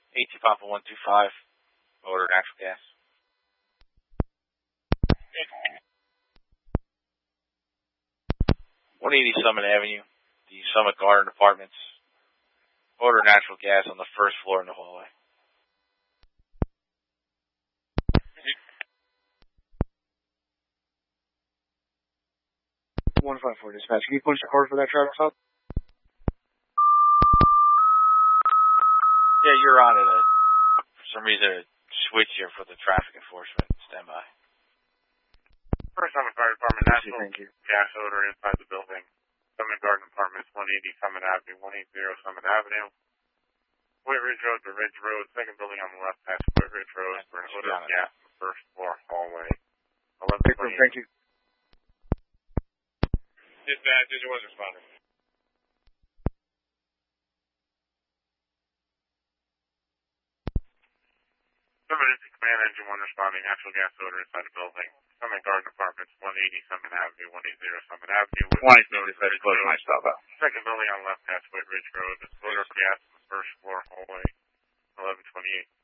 AT Papa 125, order natural gas. 180 Summit Avenue, the Summit Garden Apartments. Order natural gas on the first floor in the hallway. (154) dispatch. Can you punch the card for that Travis Hub? Yeah, you're on it. For some reason, a switch here for the traffic enforcement. Stand by. First Summit Fire Department, natural Thank you. gas odor inside the building. Summit Garden Apartments, 180 Summit Avenue, 180 Summit Avenue. White Ridge Road to Ridge Road, second building on the left past White Ridge Road for an odor of gas in the first floor hallway. 11:28. Thank you. Dispatch, Digital was responding. Summit Instant Command Engine 1 responding, natural gas odor inside the building. Summit Garden Apartments, 180 Summit Avenue, 180 Summit Avenue. 180 dispatch, close my stop out. Second building on left past White Ridge Road, odor of gas in the first floor hallway. 11:28.